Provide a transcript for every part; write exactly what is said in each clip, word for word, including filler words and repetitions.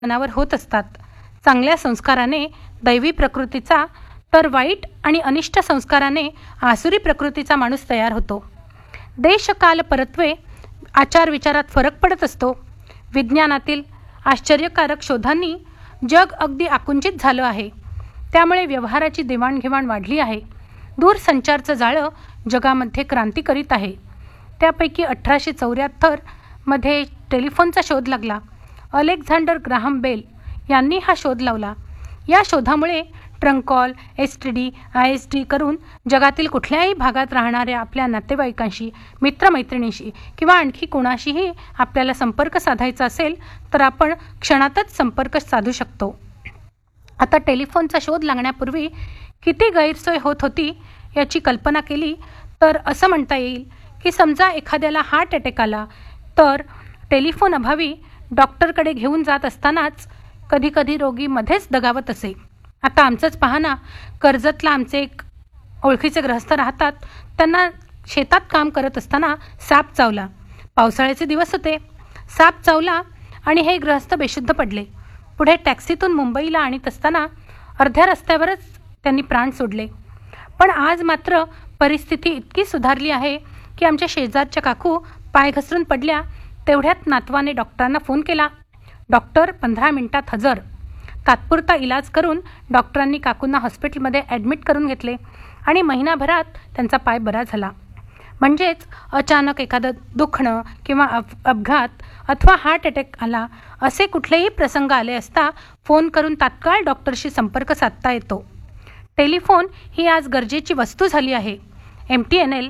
मनावर होत असतात. चांगल्या संस्काराने दैवी प्रकृतीचा तर वाईट आणि अनिष्ट संस्काराने आसुरी प्रकृतीचा माणूस तयार होतो. देश काल परत्वे आचार विचारात फरक पडत असतो. विज्ञानातील आश्चर्यकारक शोधांनी जग अगदी आकुंचित झालं आहे. त्यामुळे व्यवहाराची देवाणघेवाण वाढली आहे. दूरसंचारचं जाळं जगामध्ये क्रांती करीत आहे. त्यापैकी अठराशे चौऱ्याहत्तर मध्ये टेलिफोनचा शोध लागला. अलेक्झांडर ग्राहम बेल यांनी हा शोध लावला. या शोधामुळे trunk call, S T D, I S D करून जगातील कुठल्याही भागात राहणाऱ्या आपल्या नातेवाईकांशी, मित्रमैत्रिणींशी किंवा आणखी कोणाशीही आपल्याला संपर्क साधायचा असेल तर आपण क्षणातच संपर्क साधू शकतो. आता टेलिफोनचा शोध लागण्यापूर्वी किती गैरसोय होत होती याची कल्पना केली तर असं म्हणता येईल की समजा एखाद्याला हार्ट अटॅक आला तर टेलिफोन अभावी डॉक्टरकडे घेऊन जात असतानाच कधीकधी रोगी मध्येच दगावत असे. आता आमचंच पहा ना, कर्जतला आमचे एक ओळखीचे गृहस्थ राहतात. त्यांना शेतात काम करत असताना साप चावला. पावसाळ्याचे दिवस होते. साप चावला आणि हे गृहस्थ बेशुद्ध पडले. पुढे टॅक्सीतून मुंबईला आणत असताना अर्ध्या रस्त्यावरच त्यांनी प्राण सोडले. पण आज मात्र परिस्थिती इतकी सुधारली आहे की आमच्या शेजारच्या काकू पाय घसरून पडल्या तेवढ्यात नातवाने डॉक्टरांना फोन केला. डॉक्टर पंधरा मिनिटात हजर. तात्पुरता इलाज करून डॉक्टरांनी काकूंना हॉस्पिटलमध्ये ॲडमिट करून घेतले आणि महिनाभरात त्यांचा पाय बरा झाला. म्हणजेच अचानक एखादं दुखणं किंवा अप अपघात अथवा हार्ट अटॅक आला असे कुठलेही प्रसंग आले असता फोन करून तात्काळ डॉक्टरशी संपर्क साधता येतो. टेलिफोन ही आज गरजेची वस्तू झाली आहे. एम टी एन एल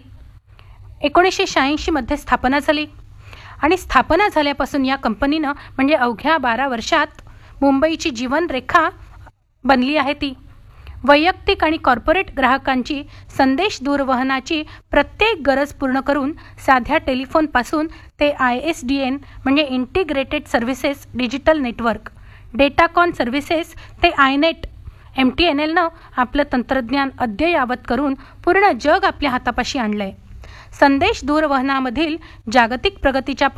एकोणीसशे शहाऐंशीमध्ये स्थापना झाली आणि स्थापना झाल्यापासून या कंपनीनं म्हणजे अवघ्या बारा वर्षात मुंबईची जीवनरेखा बनली आहे. ती वैयक्तिक आणि कॉर्पोरेट ग्राहकांची संदेश दूरवहनाची प्रत्येक गरज पूर्ण करून साध्या टेलिफोनपासून ते आय एस डी एन म्हणजे integrated services digital network, डेटाकॉन services ते आयनेट, एम टी एन एलनं आपलं तंत्रज्ञान अद्ययावत करून पूर्ण जग आपल्या हातापाशी आणलं आहे. संदेश दूरवहनामधील जागतिक प्रगतीच्या